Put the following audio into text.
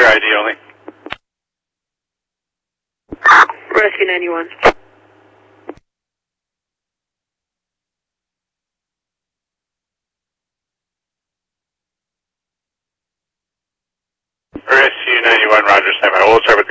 ID only. Rescue 91. Rescue 91, Roger, stand by. We'll start with